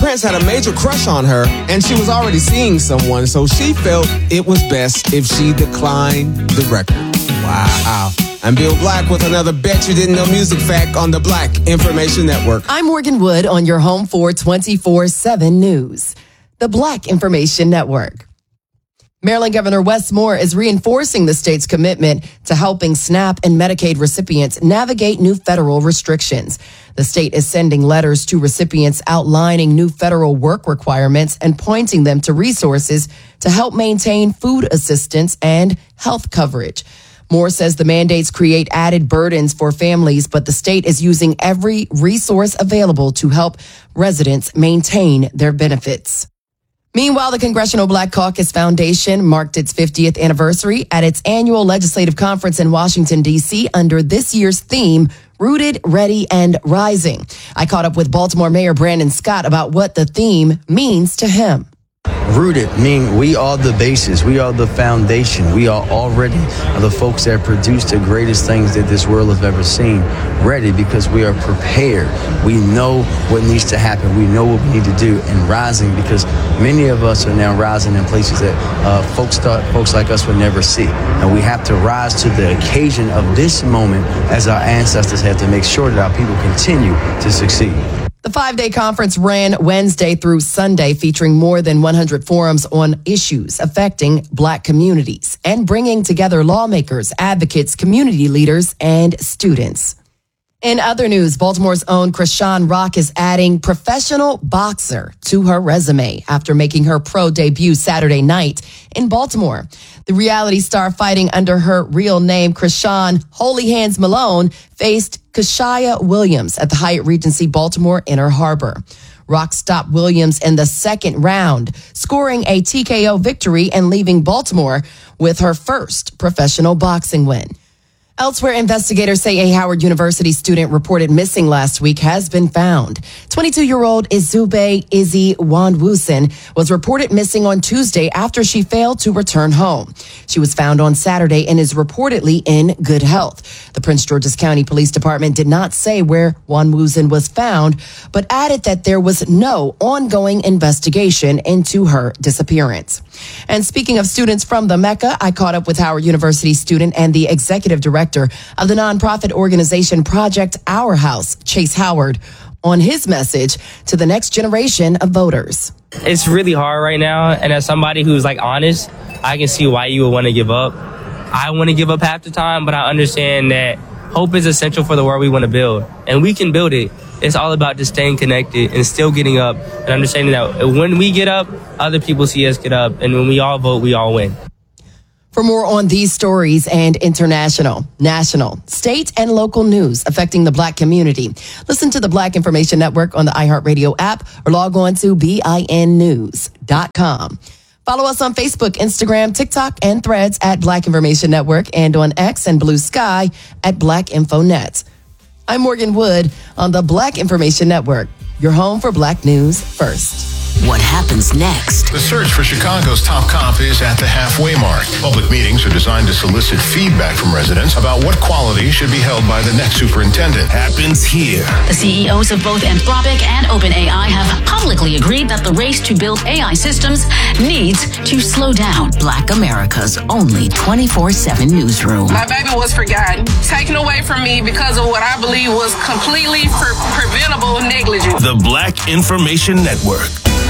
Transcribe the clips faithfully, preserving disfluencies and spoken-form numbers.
Prince had a major crush on her, and she was already seeing someone, so she felt it was best if she declined the record. Wow. I'm Bill Black with another Bet You Didn't Know Music Fact on the Black Information Network. I'm Morgan Wood on your home for twenty-four seven News, the Black Information Network. Maryland Governor Wes Moore is reinforcing the state's commitment to helping SNAP and Medicaid recipients navigate new federal restrictions. The state is sending letters to recipients outlining new federal work requirements and pointing them to resources to help maintain food assistance and health coverage. Moore says the mandates create added burdens for families, but the state is using every resource available to help residents maintain their benefits. Meanwhile, the Congressional Black Caucus Foundation marked its fiftieth anniversary at its annual legislative conference in Washington, D C under this year's theme, Rooted, Ready, and Rising. I caught up with Baltimore Mayor Brandon Scott about what the theme means to him. Rooted, meaning we are the basis, we are the foundation, we are already the folks that produce the greatest things that this world has ever seen. Ready because we are prepared. We know what needs to happen. We know what we need to do. And rising because many of us are now rising in places that uh, folks thought folks like us would never see. And we have to rise to the occasion of this moment as our ancestors had to make sure that our people continue to succeed. The five-day conference ran Wednesday through Sunday, featuring more than one hundred forums on issues affecting Black communities and bringing together lawmakers, advocates, community leaders, and students. In other news, Baltimore's own Krishan Rock is adding professional boxer to her resume after making her pro debut Saturday night in Baltimore. The reality star, fighting under her real name, Krishan Holy Hands Malone, faced Kashia Williams at the Hyatt Regency Baltimore Inner Harbor. Rock stopped Williams in the second round, scoring a T K O victory and leaving Baltimore with her first professional boxing win. Elsewhere, investigators say a Howard University student reported missing last week has been found. twenty-two-year-old Izube Izzy Wanwusin was reported missing on Tuesday after she failed to return home. She was found on Saturday and is reportedly in good health. The Prince George's County Police Department did not say where Wanwusin was found, but added that there was no ongoing investigation into her disappearance. And speaking of students from the Mecca, I caught up with Howard University student and the executive director of the nonprofit organization Project Our House, Chase Howard, on his message to the next generation of voters. It's really hard right now, and as somebody who's like honest, I can see why you would want to give up. I want to give up half the time, but I understand that hope is essential for the world we want to build, and we can build it. It's all about just staying connected and still getting up and understanding that when we get up, other people see us get up, and when we all vote, we all win. For more on these stories and international, national, state, and local news affecting the Black community, listen to the Black Information Network on the iHeartRadio app or log on to B I N news dot com. Follow us on Facebook, Instagram, TikTok, and Threads at Black Information Network and on X and Blue Sky at Black Info Net. I'm Morgan Wood on the Black Information Network, your home for Black news first. What happens next? The search for Chicago's top cop is at the halfway mark. Public meetings are designed to solicit feedback from residents about what qualities should be held by the next superintendent. Happens here. The C E Os of both Anthropic and OpenAI have publicly agreed that the race to build A I systems needs to slow down. Black America's only twenty-four seven newsroom. My baby was forgotten, taken away from me because of what I believe was completely pre- preventable negligence. The Black Information Network.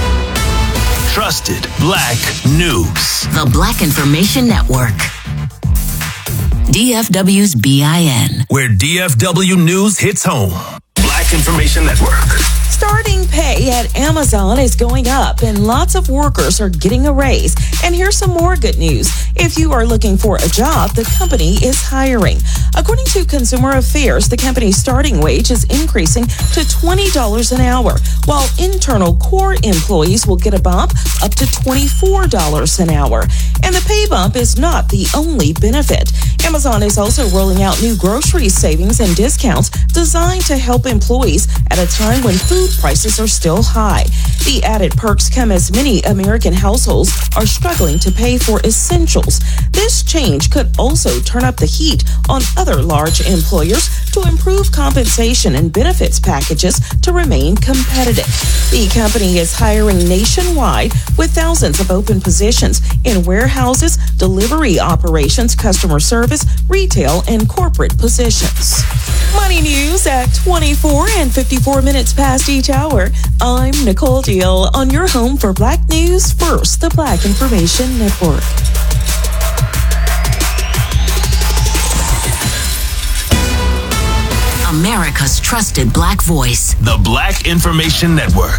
Trusted Black News. The Black Information Network. D F W's B I N. Where D F W News hits home. Black Information Network. Starting pay at Amazon is going up and lots of workers are getting a raise. And here's some more good news. If you are looking for a job, the company is hiring. According to Consumer Affairs, the company's starting wage is increasing to twenty dollars an hour, while internal core employees will get a bump up to twenty-four dollars an hour. And the pay bump is not the only benefit. Amazon is also rolling out new grocery savings and discounts designed to help employees at a time when food prices are still high. The added perks come as many American households are struggling to pay for essentials. This change could also turn up the heat on other large employers to improve compensation and benefits packages to remain competitive. The company is hiring nationwide with thousands of open positions in warehouses, delivery operations, customer service, retail, and corporate positions. Money news at twenty-four and fifty-four minutes past each hour. I'm Nicole Deal on your home for Black News First, the Black Information Network. America's trusted Black voice. The Black Information Network.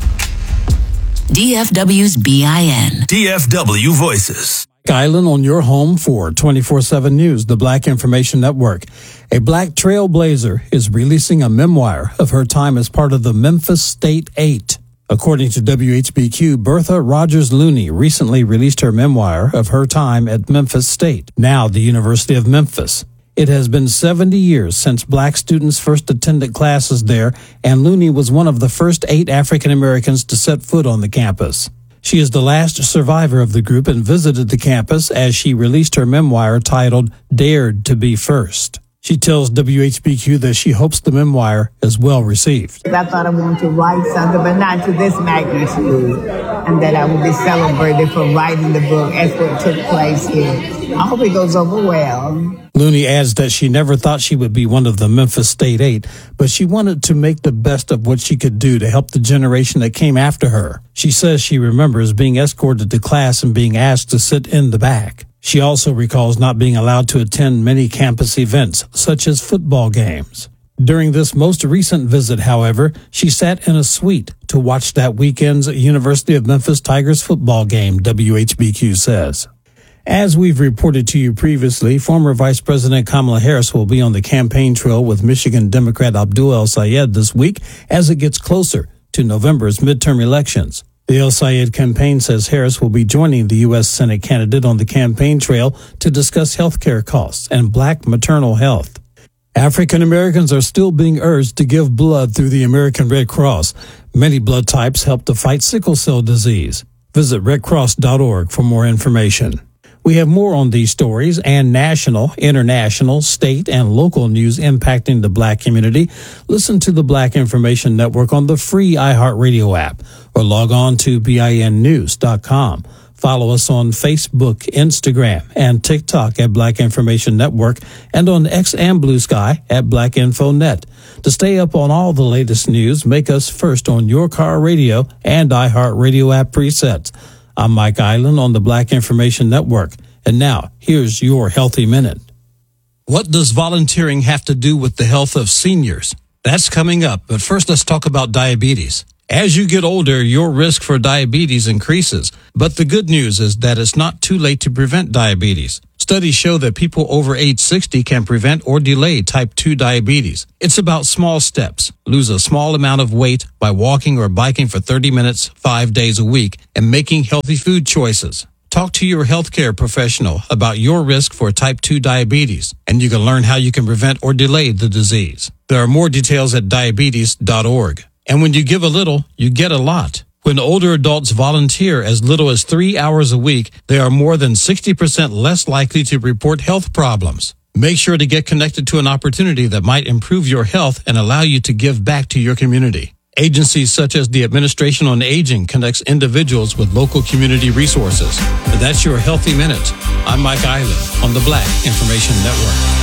D F W's B I N. D F W Voices. Island on your home for twenty-four seven News, the Black Information Network. A Black trailblazer is releasing a memoir of her time as part of the Memphis State Eight. According to W H B Q, Bertha Rogers Looney recently released her memoir of her time at Memphis State, now the University of Memphis. It has been seventy years since Black students first attended classes there, and Looney was one of the first eight African Americans to set foot on the campus. She is the last survivor of the group and visited the campus as she released her memoir titled Dared to Be First. She tells W H B Q that she hopes the memoir is well received. I thought I wanted to write something, but not to this magnitude, and that I would be celebrated for writing the book as what took place here. I hope it goes over well. Looney adds that she never thought she would be one of the Memphis State Eight, but she wanted to make the best of what she could do to help the generation that came after her. She says she remembers being escorted to class and being asked to sit in the back. She also recalls not being allowed to attend many campus events, such as football games. During this most recent visit, however, she sat in a suite to watch that weekend's University of Memphis Tigers football game, W H B Q says. As we've reported to you previously, former Vice President Kamala Harris will be on the campaign trail with Michigan Democrat Abdul El-Sayed this week as it gets closer to November's midterm elections. The El-Sayed campaign says Harris will be joining the U S Senate candidate on the campaign trail to discuss health care costs and Black maternal health. African Americans are still being urged to give blood through the American Red Cross. Many blood types help to fight sickle cell disease. Visit red cross dot org for more information. We have more on these stories and national, international, state, and local news impacting the Black community. Listen to the Black Information Network on the free iHeartRadio app or log on to B I N news dot com. Follow us on Facebook, Instagram, and TikTok at Black Information Network and on X and Blue Sky at Black Info Net. To stay up on all the latest news, make us first on your car radio and iHeartRadio app presets. I'm Mike Island on the Black Information Network. And now, here's your Healthy Minute. What does volunteering have to do with the health of seniors? That's coming up, but first let's talk about diabetes. As you get older, your risk for diabetes increases. But the good news is that it's not too late to prevent diabetes. Studies show that people over age sixty can prevent or delay type two diabetes. It's about small steps. Lose a small amount of weight by walking or biking for thirty minutes, five days a week, and making healthy food choices. Talk to your healthcare professional about your risk for type two diabetes, and you can learn how you can prevent or delay the disease. There are more details at diabetes dot org. And when you give a little, you get a lot. When older adults volunteer as little as three hours a week, they are more than sixty percent less likely to report health problems. Make sure to get connected to an opportunity that might improve your health and allow you to give back to your community. Agencies such as the Administration on Aging connects individuals with local community resources. And that's your Healthy Minute. I'm Mike Island on the Black Information Network.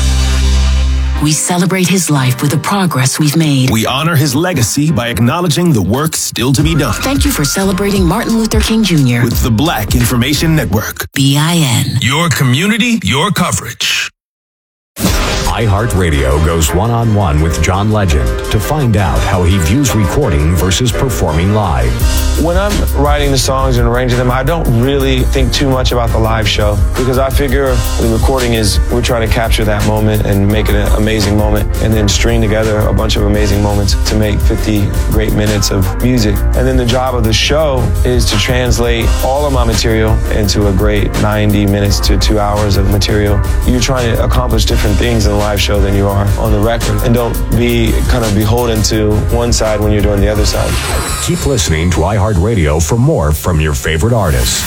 We celebrate his life with the progress we've made. We honor his legacy by acknowledging the work still to be done. Thank you for celebrating Martin Luther King Junior With the Black Information Network. B I N. Your community, your coverage. iHeartRadio goes one-on-one with John Legend to find out how he views recording versus performing live. When I'm writing the songs and arranging them, I don't really think too much about the live show because I figure the recording is we're trying to capture that moment and make it an amazing moment and then string together a bunch of amazing moments to make fifty great minutes of music. And then the job of the show is to translate all of my material into a great ninety minutes to two hours of material. You're trying to accomplish different things in live show than you are on the record. And don't be kind of beholden to one side when you're doing the other side. Keep listening to iHeartRadio for more from your favorite artists.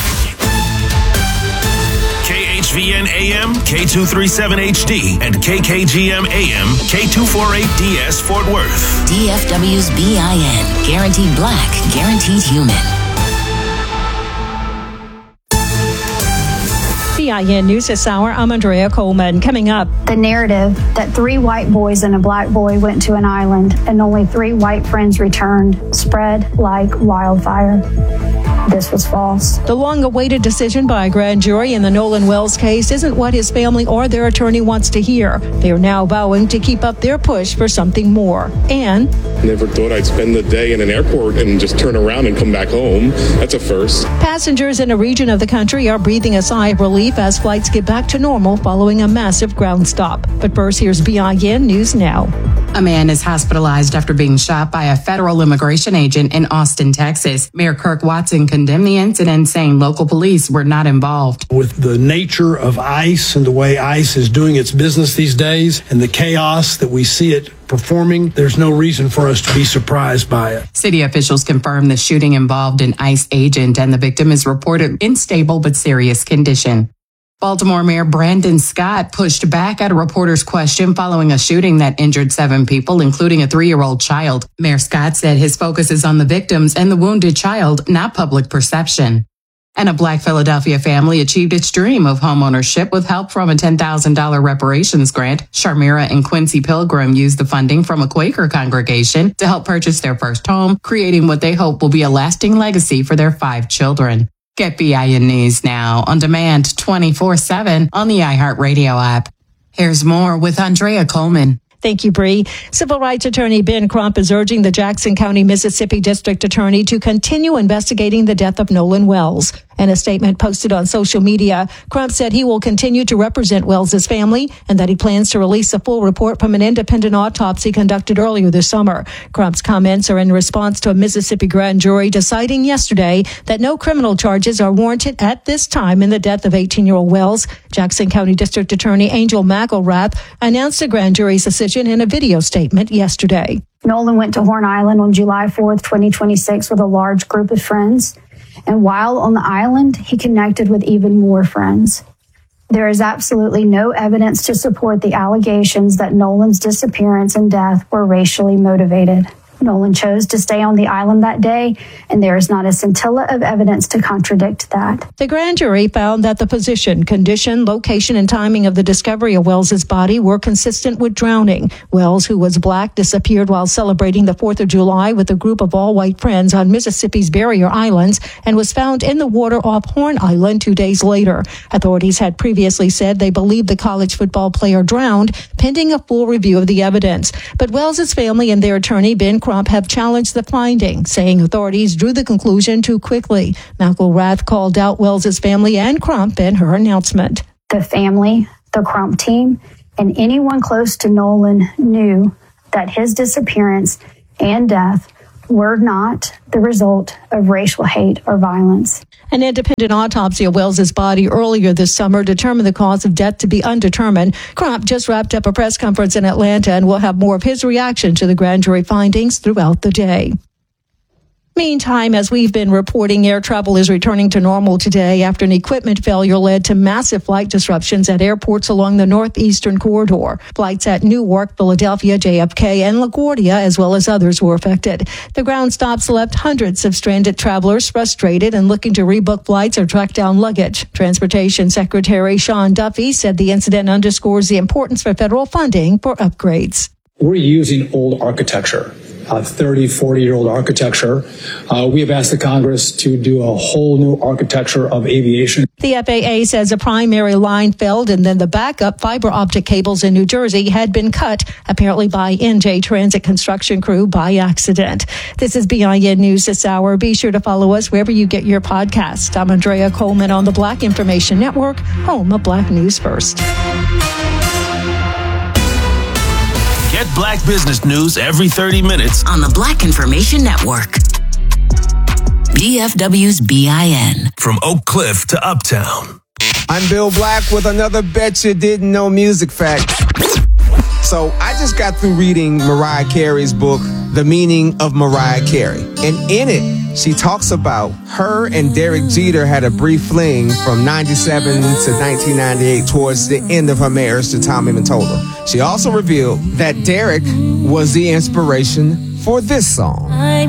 K H V N A M, K two thirty-seven H D, and K K G M A M, K two forty-eight D S Fort Worth. D F W's B I N. Guaranteed black, guaranteed human. B I N News this hour, I'm Andrea Coleman. Coming up, the narrative that three white boys and a black boy went to an island and only three white friends returned spread like wildfire. This was false. The long-awaited decision by a grand jury in the Nolan Wells case isn't what his family or their attorney wants to hear. They are now vowing to keep up their push for something more. And never thought I'd spend the day in an airport and just turn around and come back home. That's a first. Passengers in a region of the country are breathing a sigh of relief as flights get back to normal following a massive ground stop. But first, here's B I N News Now. A man is hospitalized after being shot by a federal immigration agent in Austin, Texas. Mayor Kirk Watson condemned the incident, saying local police were not involved. With the nature of ICE and the way ICE is doing its business these days and the chaos that we see it performing, there's no reason for us to be surprised by it. City officials confirmed the shooting involved an ICE agent, and the victim is reported in stable but serious condition. Baltimore Mayor Brandon Scott pushed back at a reporter's question following a shooting that injured seven people, including a three-year-old child. Mayor Scott said his focus is on the victims and the wounded child, not public perception. And a Black Philadelphia family achieved its dream of homeownership with help from a ten thousand dollars reparations grant. Sharmira and Quincy Pilgrim used the funding from a Quaker congregation to help purchase their first home, creating what they hope will be a lasting legacy for their five children. Get B I N News now on demand twenty-four seven on the iHeartRadio app. Here's more with Andrea Coleman. Thank you, Bree. Civil rights attorney Ben Crump is urging the Jackson County, Mississippi District Attorney to continue investigating the death of Nolan Wells. In a statement posted on social media, Crump said he will continue to represent Wells's family and that he plans to release a full report from an independent autopsy conducted earlier this summer. Crump's comments are in response to a Mississippi grand jury deciding yesterday that no criminal charges are warranted at this time in the death of eighteen-year-old Wells. Jackson County District Attorney Angel McElrath announced the grand jury's decision in a video statement yesterday. Nolan went to Horn Island on July fourth, twenty twenty-six with a large group of friends. And while on the island, he connected with even more friends. There is absolutely no evidence to support the allegations that Nolan's disappearance and death were racially motivated. Nolan chose to stay on the island that day, and there is not a scintilla of evidence to contradict that. The grand jury found that the position, condition, location, and timing of the discovery of Wells's body were consistent with drowning. Wells, who was black, disappeared while celebrating the fourth of July with a group of all-white friends on Mississippi's Barrier Islands and was found in the water off Horn Island two days later. Authorities had previously said they believed the college football player drowned, pending a full review of the evidence. But Wells's family and their attorney, Ben Crump, have challenged the finding, saying authorities drew the conclusion too quickly. McElrath called out Wells's family and Crump in her announcement. The family, the Crump team, and anyone close to Nolan knew that his disappearance and death were not the result of racial hate or violence. An independent autopsy of Wells's body earlier this summer determined the cause of death to be undetermined. Crump just wrapped up a press conference in Atlanta and will have more of his reaction to the grand jury findings throughout the day. Meantime, as we've been reporting, air travel is returning to normal today after an equipment failure led to massive flight disruptions at airports along the northeastern corridor. Flights at Newark, Philadelphia, J F K, and LaGuardia, as well as others, were affected. The ground stops left hundreds of stranded travelers frustrated and looking to rebook flights or track down luggage. Transportation Secretary Sean Duffy said the incident underscores the importance for federal funding for upgrades. We're using old architecture. Uh, thirty, forty-year-old architecture. Uh, we have asked the Congress to do a whole new architecture of aviation. The F A A says a primary line failed and then the backup fiber optic cables in New Jersey had been cut, apparently by N J Transit construction crew by accident. This is B I N News this hour. Be sure to follow us wherever you get your podcast. I'm Andrea Coleman on the Black Information Network, home of Black News First. Get Black business news every thirty minutes on the Black Information Network. D F W's B I N. From Oak Cliff to Uptown. I'm Bill Black with another Bet You Didn't Know music fact. So I just got through reading Mariah Carey's book, The Meaning of Mariah Carey. And in it, she talks about her and Derek Jeter had a brief fling from ninety-seven to nineteen ninety-eight towards the end of her marriage to Tommy Mottola. She also revealed that Derek was the inspiration for this song.